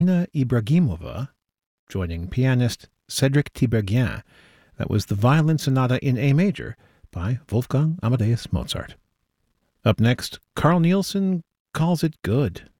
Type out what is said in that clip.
Nina Ibragimova, joining pianist Cedric Tiberghien. That was the Violin Sonata in A major by Wolfgang Amadeus Mozart. Up next, Carl Nielsen calls it good.